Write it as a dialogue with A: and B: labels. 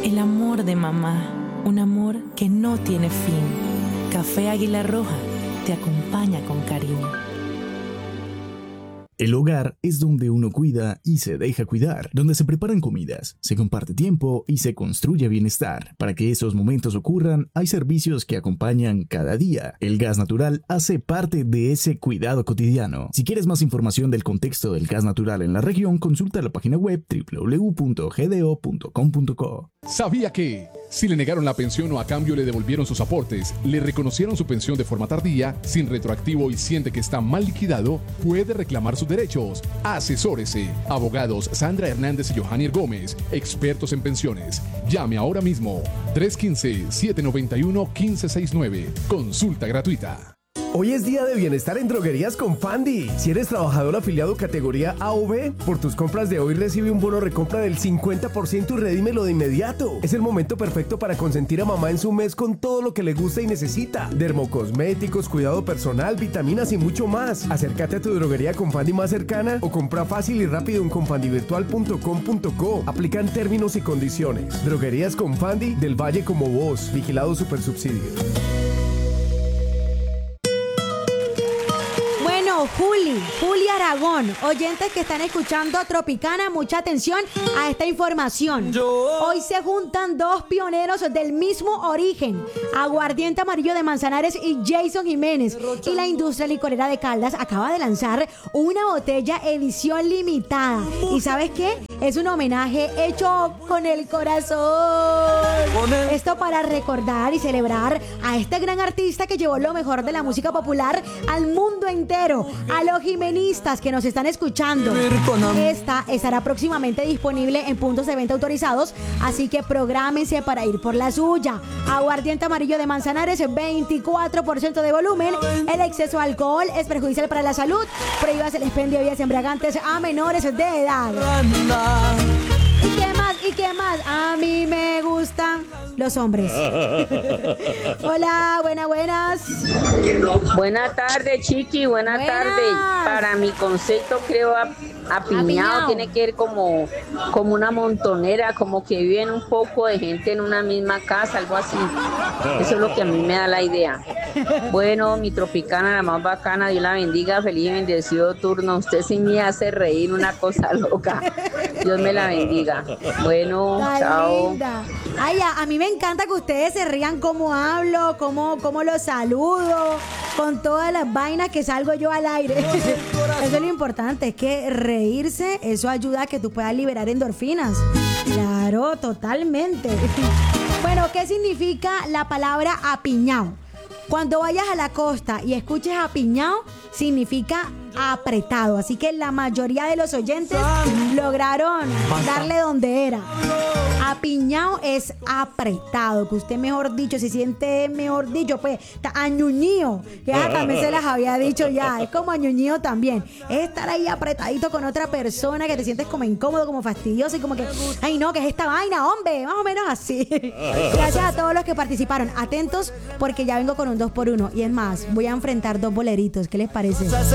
A: El amor de mamá, un amor que no tiene fin. Café Águila Roja te acompaña con cariño.
B: El hogar es donde uno cuida y se deja cuidar, donde se preparan comidas, se comparte tiempo y se construye bienestar. Para que esos momentos ocurran, hay servicios que acompañan cada día. El gas natural hace parte de ese cuidado cotidiano. Si quieres más información del contexto del gas natural en la región, consulta la página web www.gdo.com.co.
C: ¿Sabía que si le negaron la pensión o a cambio le devolvieron sus aportes, le reconocieron su pensión de forma tardía, sin retroactivo y siente que está mal liquidado, puede reclamar sus derechos? Asesórese. Abogados Sandra Hernández y Johanier Gómez, expertos en pensiones. Llame ahora mismo. 315-791-1569. Consulta gratuita.
D: Hoy es día de bienestar en Droguerías Confandi. Si eres trabajador afiliado categoría A o B, por tus compras de hoy recibe un bono recompra del 50% y redímelo de inmediato. Es el momento perfecto para consentir a mamá en su mes con todo lo que le gusta y necesita. Dermocosméticos, cuidado personal, vitaminas y mucho más. Acércate a tu droguería Confandi más cercana o compra fácil y rápido en confandivirtual.com.co. Aplican términos y condiciones. Droguerías Confandi del Valle como vos. Vigilado Supersubsidio.
E: Juli Aragón, oyentes que están escuchando Tropicana, mucha atención a esta información. Hoy se juntan dos pioneros del mismo origen, Aguardiente Amarillo de Manzanares y Jason Jiménez. Y la industria licorera de Caldas acaba de lanzar una botella edición limitada. ¿Y sabes qué? Es un homenaje hecho con el corazón. Esto para recordar y celebrar a este gran artista que llevó lo mejor de la música popular al mundo entero. A los jimenistas que nos están escuchando, esta estará próximamente disponible en puntos de venta autorizados, así que prográmense para ir por la suya. Aguardiente Amarillo de Manzanares, 24% de volumen. El exceso de alcohol es perjudicial para la salud. Prohíbas el expendio de bebidas embriagantes a menores de edad. ¿Y qué más? A mí me gustan los hombres. Hola, buenas.
F: Buenas tardes, Chiqui, buenas tardes. Para mi concepto, creo apiñado tiene que ver como una montonera, como que viven un poco de gente en una misma casa, algo así. Eso es lo que a mí me da la idea. Bueno, mi Tropicana, la más bacana, Dios la bendiga, feliz y bendecido turno. Usted sí me hace reír, una cosa loca. Dios me la bendiga. Bueno, chao.
E: Linda. Ay, a mí me encanta que ustedes se rían cómo hablo, cómo los saludo, con todas las vainas que salgo yo al aire. Eso es lo importante, es que reírse, eso ayuda a que tú puedas liberar endorfinas. Claro, totalmente. Bueno, ¿qué significa la palabra apiñado? Cuando vayas a la costa y escuches apiñado, significa apretado. Así que la mayoría de los oyentes lograron darle donde era. Apiñado es apretado, que usted, mejor dicho, se siente, mejor dicho, pues, añuñío, que también se las había dicho ya, es como añuñío también, es estar ahí apretadito con otra persona que te sientes como incómodo, como fastidioso y como que, ay no, ¿qué es esta vaina, hombre? Más o menos así. Gracias a todos los que participaron, atentos porque ya vengo con un 2x1 y es más, voy a enfrentar dos boleritos, ¿qué les parece?